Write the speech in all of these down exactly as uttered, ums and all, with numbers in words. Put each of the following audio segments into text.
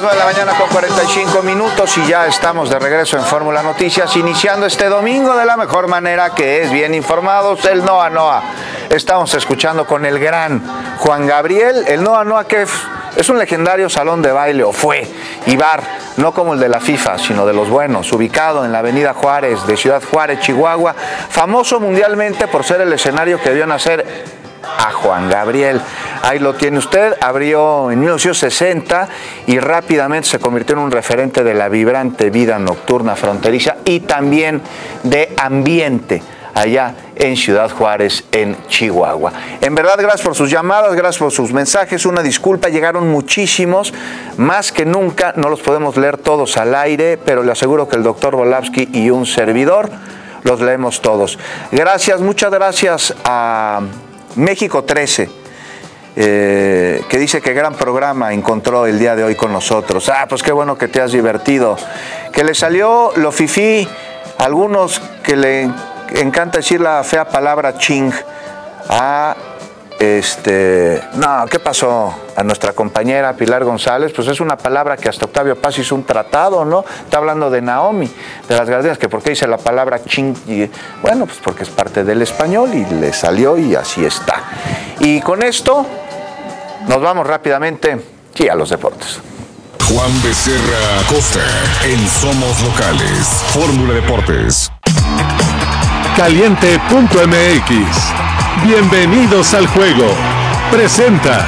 nueve de la mañana con cuarenta y cinco minutos y ya estamos de regreso en Fórmula Noticias, iniciando este domingo de la mejor manera, que es bien informados, el Noa Noa. Estamos escuchando con el gran Juan Gabriel, el Noa Noa, que es un legendario salón de baile, o fue, y bar, no como el de la FIFA, sino de los buenos, ubicado en la avenida Juárez de Ciudad Juárez, Chihuahua, famoso mundialmente por ser el escenario que vio nacer a Juan Gabriel. Ahí lo tiene usted, abrió en mil novecientos sesenta y rápidamente se convirtió en un referente de la vibrante vida nocturna fronteriza y también de ambiente allá en Ciudad Juárez, en Chihuahua. En verdad, gracias por sus llamadas, gracias por sus mensajes, una disculpa, llegaron muchísimos, más que nunca, no los podemos leer todos al aire, pero le aseguro que el doctor Volavsky y un servidor los leemos todos. Gracias, muchas gracias a México trece, eh, que dice que gran programa encontró el día de hoy con nosotros. Ah, pues qué bueno que te has divertido. Que le salió lo fifí, algunos que le encanta decir la fea palabra ching. Ah, este, no, ¿qué pasó? A nuestra compañera Pilar González, pues es una palabra que hasta Octavio Paz hizo un tratado, ¿no? Está hablando de Naomi, de las gardinas, que por qué dice la palabra ching. Y, bueno, pues porque es parte del español y le salió y así está. Y con esto nos vamos rápidamente, sí, a los deportes. Juan Becerra Acosta en Somos Locales, Fórmula Deportes. Caliente punto M X. Bienvenidos al juego. Presenta.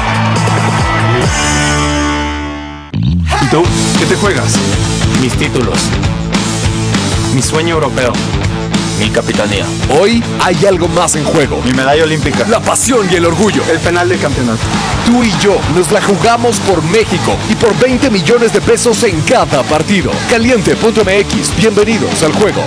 ¿Y tú? ¿Qué te juegas? Mis títulos. Mi sueño europeo. Mi capitanía. Hoy hay algo más en juego. Mi medalla olímpica. La pasión y el orgullo. El penal del campeonato. Tú y yo nos la jugamos por México y por veinte millones de pesos en cada partido. Caliente punto M X. Bienvenidos al juego.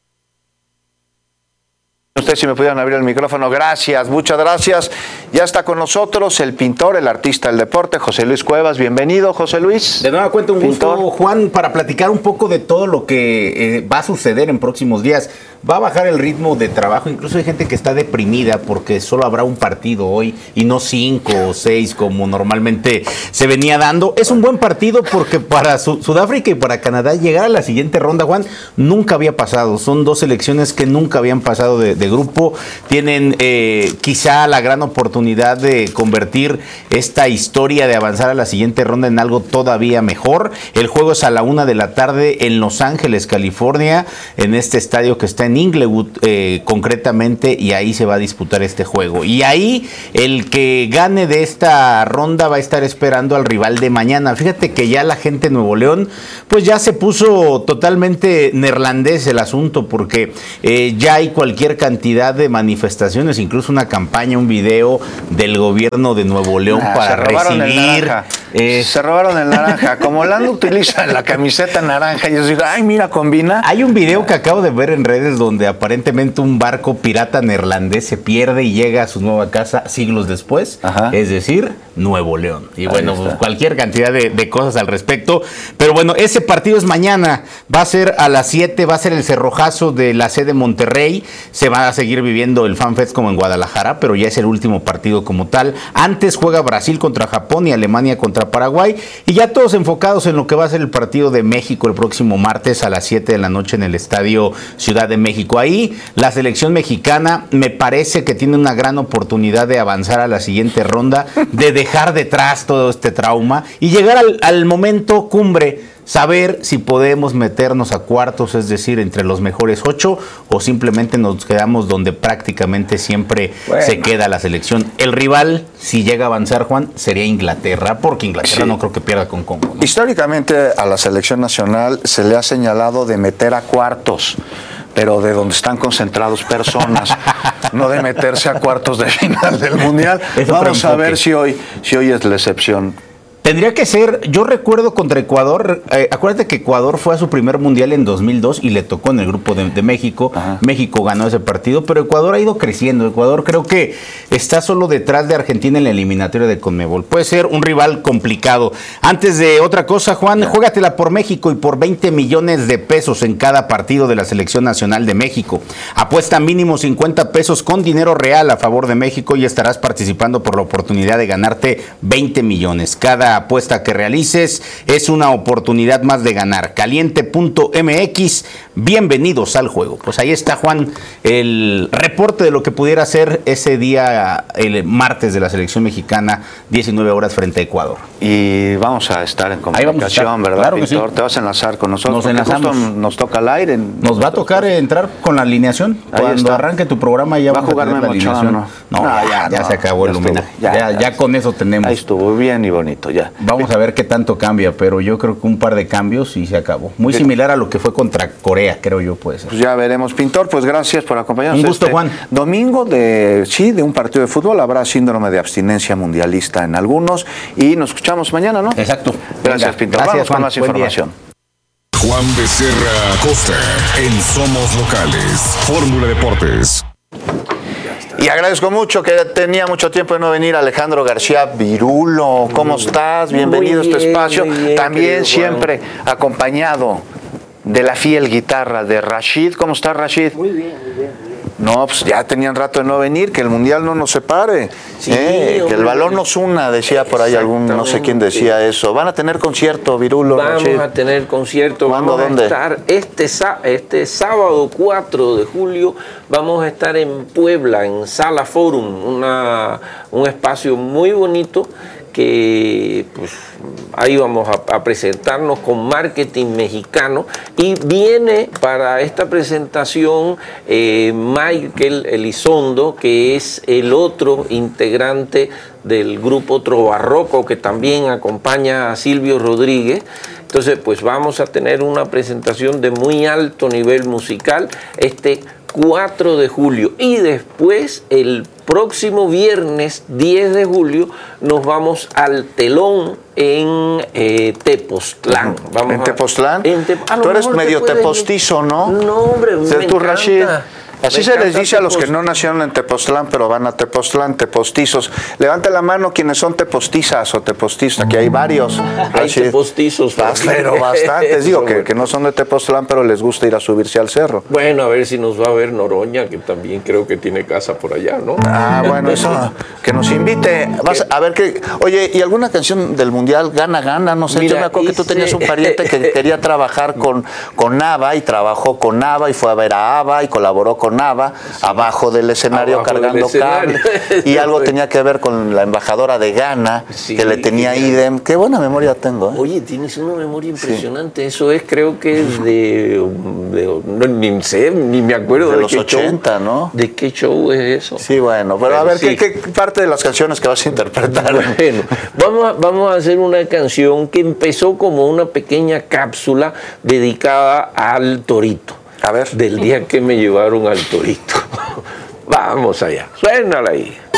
Ustedes si me pudieran abrir el micrófono, gracias, muchas gracias. Ya está con nosotros el pintor, el artista del deporte, José Luis Cuevas. Bienvenido, José Luis. De nueva cuenta, un pintor. gusto, Juan, para platicar un poco de todo lo que eh, va a suceder en próximos días. Va a bajar el ritmo de trabajo, incluso hay gente que está deprimida porque solo habrá un partido hoy y no cinco o seis como normalmente se venía dando. Es un buen partido porque para Su- Sudáfrica y para Canadá llegar a la siguiente ronda, Juan, nunca había pasado. Son dos selecciones que nunca habían pasado de, de grupo. Tienen eh, quizá la gran oportunidad de convertir esta historia de avanzar a la siguiente ronda en algo todavía mejor. El juego es a la una de la tarde en Los Ángeles, California, en este estadio que está en Inglewood eh, concretamente, y ahí se va a disputar este juego. Y ahí el que gane de esta ronda va a estar esperando al rival de mañana. Fíjate que ya la gente de Nuevo León pues ya se puso totalmente neerlandés el asunto, porque eh, ya hay cualquier cantidad de manifestaciones, incluso una campaña, un video del gobierno de Nuevo León Ah, para se robaron recibir. el naranja. Eh, se robaron el naranja. Como Lando utiliza la camiseta naranja, y yo digo, ay, mira, combina. Hay un video que acabo de ver en redes donde aparentemente un barco pirata neerlandés se pierde y llega a su nueva casa siglos después, Ajá. es decir, Nuevo León. Y Ahí bueno, está. cualquier cantidad de, de cosas al respecto. Pero bueno, ese partido es mañana, va a ser a las siete, va a ser el cerrojazo de la sede Monterrey. Se va a seguir viviendo el FanFest como en Guadalajara, pero ya es el último partido como tal. Antes juega Brasil contra Japón y Alemania contra Paraguay, y ya todos enfocados en lo que va a ser el partido de México el próximo martes a las siete de la noche en el Estadio Ciudad de México. Ahí la selección mexicana me parece que tiene una gran oportunidad de avanzar a la siguiente ronda, de dejar detrás todo este trauma y llegar al, al momento cumbre, saber si podemos meternos a cuartos, es decir, entre los mejores ocho, o simplemente nos quedamos donde prácticamente siempre Bueno. se queda la selección. El rival, si llega a avanzar, Juan, sería Inglaterra, porque Inglaterra Sí. no creo que pierda con Congo, ¿no? Históricamente a la selección nacional se le ha señalado de meter a cuartos, pero de donde están concentrados personas, no de meterse a cuartos de final del Mundial. Es otro Vamos a enfoque. ver si hoy, si hoy es la excepción. Tendría que ser, yo recuerdo contra Ecuador, eh, acuérdate que Ecuador fue a su primer mundial en dos mil dos y le tocó en el grupo de, de México. Ajá. México ganó ese partido, pero Ecuador ha ido creciendo. Ecuador creo que está solo detrás de Argentina en la eliminatoria de Conmebol. Puede ser un rival complicado. Antes de otra cosa, Juan, juégatela por México y por veinte millones de pesos en cada partido de la Selección Nacional de México. Apuesta mínimo cincuenta pesos con dinero real a favor de México y estarás participando por la oportunidad de ganarte veinte millones. Cada apuesta que realices es una oportunidad más de ganar. Caliente punto m x, bienvenidos al juego. Pues ahí está, Juan, el reporte de lo que pudiera ser ese día, el martes de la selección mexicana, diecinueve horas frente a Ecuador. Y vamos a estar en comunicación, estar, ¿verdad, claro que Pintor? sí. Te vas a enlazar con nosotros. Nos enlazamos. Justo nos toca al aire. Nos va a tocar entrar con la alineación. Ahí Cuando está. arranque tu programa ya ¿Va a vamos jugar tener Memo la Ochoa, alineación. no? No, No, ya, ya ya no. se acabó Ya el estuvo. homenaje. Ya, Ya, ya. ya con eso tenemos. Ahí estuvo bien y bonito, ya. Vamos a ver qué tanto cambia, pero yo creo que un par de cambios y se acabó. Muy similar a lo que fue contra Corea, creo yo, puede ser. Pues ya veremos, Pintor. Pues gracias por acompañarnos. Un gusto, Este Juan. Domingo de, sí, de un partido de fútbol. Habrá síndrome de abstinencia mundialista en algunos. Y nos escuchamos mañana, ¿no? Exacto. Gracias, Venga, Pintor. gracias, Vamos con Juan. más Buen día. información. Juan Becerra Costa en Somos Locales. Fórmula Deportes. Y agradezco mucho que tenía mucho tiempo de no venir Alejandro García Virulo. ¿Cómo estás? Bienvenido Muy a este bien, espacio. muy bien, También querido siempre acompañado de la fiel guitarra de Rashid. ¿Cómo estás, Rashid? Muy bien, muy bien. No, pues ya tenían rato de no venir, que el Mundial no nos separe, Sí, eh, que el hombre. balón nos una, decía por ahí algún, no sé quién decía eso. Van a tener concierto, Virulo, Vamos Rashid. a tener concierto, ¿Cuándo, vamos dónde? a estar este, sá- este sábado cuatro de julio, vamos a estar en Puebla, en Sala Forum, una, un espacio muy bonito que pues ahí vamos a, a presentarnos con marketing mexicano y viene para esta presentación eh, Michael Elizondo, que es el otro integrante del grupo Trobarroco que también acompaña a Silvio Rodríguez. Entonces pues vamos a tener una presentación de muy alto nivel musical este cuatro de julio y después el próximo viernes diez de julio nos vamos al Telón en eh, Tepoztlán. Vamos ¿En a- Tepoztlán? en Tep- a lo Tú eres mejor te medio puedes- tepostizo, ¿no? No, hombre, O sea, me tú, encanta. Rashid. Así Me se les encanta dice a los que no Tepoztlán. nacieron en Tepoztlán, pero van a Tepoztlán, tepostizos. Levante la mano quienes son tepostizas o tepostizos, aquí hay varios. Hay Rashid. tepostizos. Bas- Pero bastantes, digo, que, que no son de Tepoztlán, pero les gusta ir a subirse al cerro. Bueno, a ver si nos va a ver Noroña, que también creo que tiene casa por allá, ¿no? Ah, bueno, eso, que nos invite. Vas a ver que, oye, ¿y alguna canción del Mundial gana, gana? No sé, Mira, yo me acuerdo que tú hice- tenías un pariente que quería trabajar con, con ABBA y trabajó con ABBA y fue a ver a ABBA y colaboró con ABBA abajo del escenario Abajo del cargando escenario. cable. Y algo tenía que ver con la embajadora de Ghana, Sí, que le tenía genial. idem. Qué buena memoria tengo, ¿eh? Oye, tienes una memoria impresionante. Eso es, creo que es de, de- no, ni sé, ni me acuerdo De de, los qué ochenta, show, ¿no? ¿De qué show es eso? Sí, bueno, pero a Pero ver, sí. ¿qué, qué parte de las canciones que vas a interpretar? Bueno, vamos a, vamos a hacer una canción que empezó como una pequeña cápsula dedicada al torito. A ver. Del día que me llevaron al torito. Vamos allá, suénala ahí.